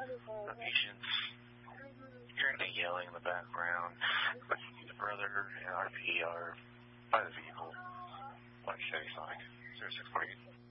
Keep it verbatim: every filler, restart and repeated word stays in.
the patients, hearing the yelling in the background. The brother and R P are by the vehicle, like Chevy Sonic, zero six four eight.